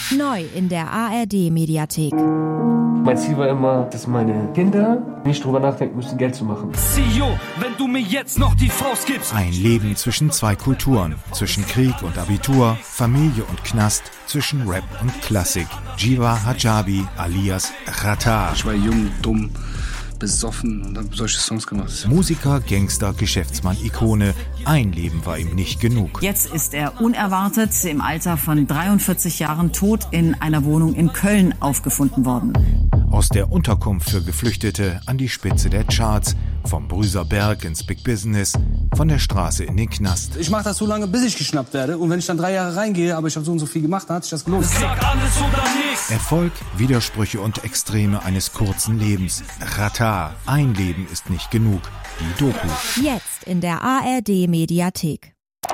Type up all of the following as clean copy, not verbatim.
Neu in der ARD-Mediathek. Mein Ziel war immer, dass meine Kinder nicht drüber nachdenken müssen, Geld zu machen. CEO, wenn du mir jetzt noch die Faust gibst. Ein Leben zwischen zwei Kulturen, zwischen Krieg und Abitur, Familie und Knast, zwischen Rap und Klassik. Jiva Hijabi alias Xatar. Ich war jung, dumm, besoffen und habe solche Songs gemacht. Musiker, Gangster, Geschäftsmann, Ikone. Ein Leben war ihm nicht genug. Jetzt ist er unerwartet im Alter von 43 Jahren tot in einer Wohnung in Köln aufgefunden worden. Aus der Unterkunft für Geflüchtete an die Spitze der Charts, vom Brüser Berg ins Big Business, von der Straße in den Knast. Ich mache das so lange, bis ich geschnappt werde. Und wenn ich dann 3 Jahre reingehe, aber ich habe so und so viel gemacht, dann hat sich das gelohnt. Sag alles oder nichts. Erfolg, Widersprüche und Extreme eines kurzen Lebens. Xatar, ein Leben ist nicht genug. Die Doku. Jetzt in der ARD-Mediathek.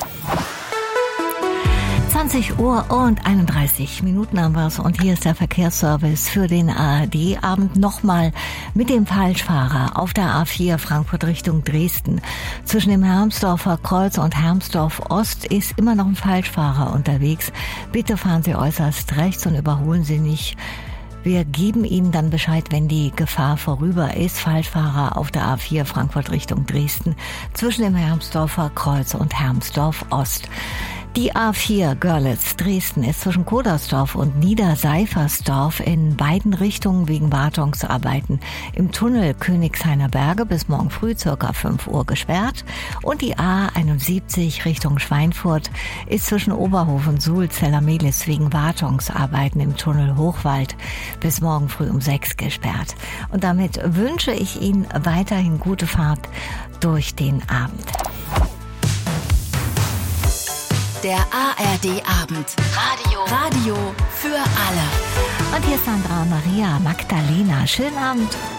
20 Uhr und 31 Minuten haben wir es und hier ist der Verkehrsservice für den ARD-Abend nochmal mit dem Falschfahrer auf der A4 Frankfurt Richtung Dresden. Zwischen dem Hermsdorfer Kreuz und Hermsdorf Ost ist immer noch ein Falschfahrer unterwegs. Bitte fahren Sie äußerst rechts und überholen Sie nicht. Wir geben Ihnen dann Bescheid, wenn die Gefahr vorüber ist. Falschfahrer auf der A4 Frankfurt Richtung Dresden zwischen dem Hermsdorfer Kreuz und Hermsdorf Ost. Die A4 Görlitz-Dresden ist zwischen Kodersdorf und Niederseifersdorf in beiden Richtungen wegen Wartungsarbeiten im Tunnel Königshainer Berge bis morgen früh ca. 5 Uhr gesperrt. Und die A71 Richtung Schweinfurt ist zwischen Oberhof und Suhl-Zellermehlis wegen Wartungsarbeiten im Tunnel Hochwald bis morgen früh um 6 gesperrt. Und damit wünsche ich Ihnen weiterhin gute Fahrt durch den Abend. Der ARD-Abend. Radio für alle. Und hier ist Sandra Maria Magdalena. Schönen Abend.